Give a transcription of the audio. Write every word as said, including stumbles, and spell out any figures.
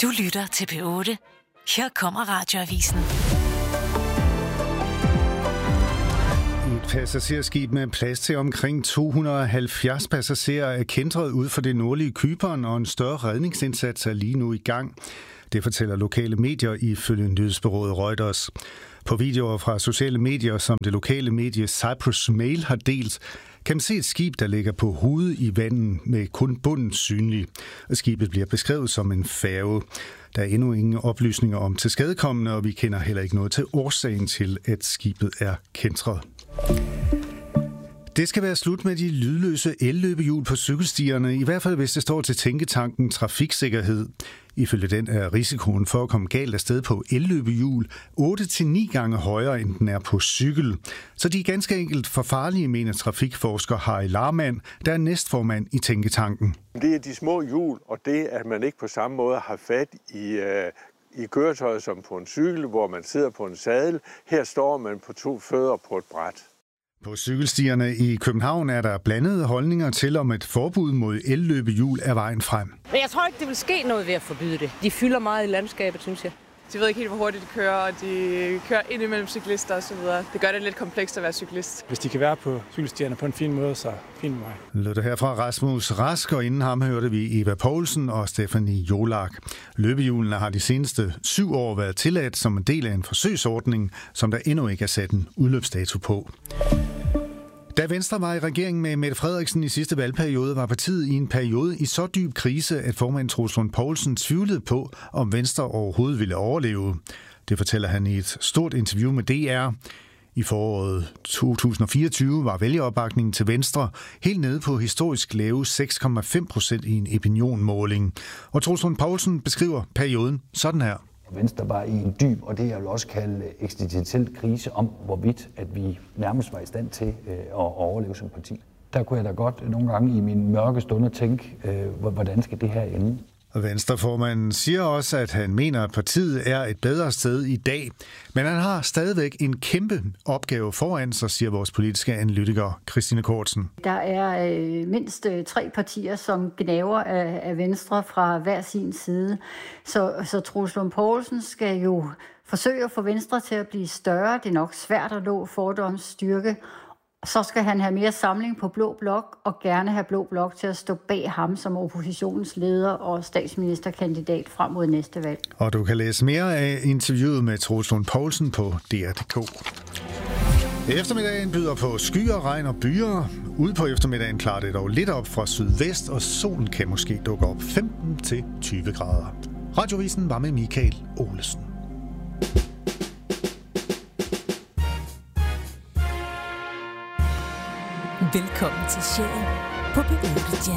Du lytter til P otte. Her kommer Radioavisen. Et passagerskib med plads til omkring to hundrede og halvfjerds passagerer er kæntret ud for det nordlige Cypern, og en større redningsindsats er lige nu i gang. Det fortæller lokale medier ifølge nyhedsbureauet Reuters. På videoer fra sociale medier, som det lokale medie Cyprus Mail har delt, kan man se et skib, der ligger på hovedet i vandet med kun bunden synlig. Skibet bliver beskrevet som en færge. Der er endnu ingen oplysninger om tilskadekommende, og vi kender heller ikke noget til årsagen til, at skibet er kæntret. Det skal være slut med de lydløse elløbehjul på cykelstierne, i hvert fald hvis det står til tænketanken trafiksikkerhed. Ifølge den er risikoen for at komme galt afsted på elløbehjul otte til ni gange højere, end den er på cykel. Så de er ganske enkelt for farlige, mener trafikforsker Harry Larman, der er næstformand i tænketanken. Det er de små hjul, og det at man ikke på samme måde har fat i, øh, i køretøjet som på en cykel, hvor man sidder på en sadel. Her står man på to fødder på et bræt. På cykelstierne i København er der blandede holdninger til, om et forbud mod elløbehjul er vejen frem. Men jeg tror ikke, det vil ske noget ved at forbyde det. De fylder meget i landskabet, synes jeg. De ved ikke helt, hvor hurtigt de kører, og de kører ind imellem cyklister osv. Det gør det lidt komplekst at være cyklist. Hvis de kan være på cykelstierne på en fin måde, så fint med mig. Lød det her fra Rasmus Rask, og inden ham hørte vi Eva Poulsen og Stefanie Jolak. Løbehjulene har de seneste syv år været tilladt som en del af en forsøgsordning, som der endnu ikke er sat en udløbsdato på. Da Venstre var i regeringen med Mette Frederiksen i sidste valgperiode, var partiet i en periode i så dyb krise, at formand Troels Lund Poulsen tvivlede på, om Venstre overhovedet ville overleve. Det fortæller han i et stort interview med D R. I foråret to tusind og fireogtyve var vælgeropbakningen til Venstre helt nede på historisk lave seks komma fem procent i en opinionmåling. Og Troels Lund Poulsen beskriver perioden sådan her. Venstre var i en dyb, og det jeg vil også kalde eksistentiel krise om, hvorvidt at vi nærmest var i stand til at overleve som parti. Der kunne jeg da godt nogle gange i mine mørke stunder tænke, hvordan skal det her ende? Venstreformanden siger også, at han mener, at partiet er et bedre sted i dag. Men han har stadigvæk en kæmpe opgave foran sig, siger vores politiske analytiker Christine Kortsen. Der er øh, mindst øh, tre partier, som gnaver af, af Venstre fra hver sin side. Så, så Troels Lund Poulsen skal jo forsøge at få Venstre til at blive større. Det er nok svært at nå fordoms styrke. Så skal han have mere samling på Blå Blok, og gerne have Blå Blok til at stå bag ham som oppositionsleder og statsministerkandidat frem mod næste valg. Og du kan læse mere af interviewet med Troels Lund Poulsen på D R punktum d k. Eftermiddagen byder på skyer, regn og byer. Ude på eftermiddagen klarer det dog lidt op fra sydvest, og solen kan måske dukke op femten til tyve grader. Radioavisen var med Michael Olesen. Velkommen til Sjælen på P otte.